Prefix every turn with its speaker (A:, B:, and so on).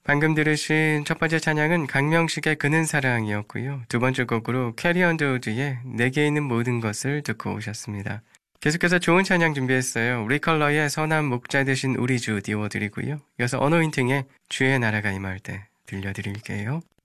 A: 방금 들으신 첫 번째 찬양은 강명식의 그는 사랑이었고요. 두 번째 곡으로 캐리 언더우드의 내게 있는 모든 것을 듣고 오셨습니다. 계속해서 좋은 찬양 준비했어요. 리컬러의 선한 목자 되신 우리 주 띄워드리고요. 이어서 어노인팅의 주의 나라가 임할 때 들려드릴게요.